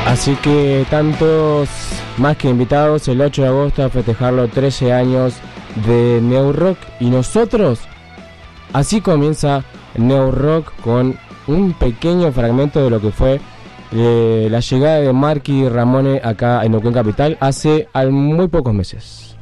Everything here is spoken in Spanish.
Así que están todos más que invitados el 8 de agosto a festejar los 13 años de Neu Rock. Y nosotros, así comienza Neu Rock con un pequeño fragmento de lo que fue la llegada de Marky Ramone acá en Neuquén Capital hace muy pocos meses.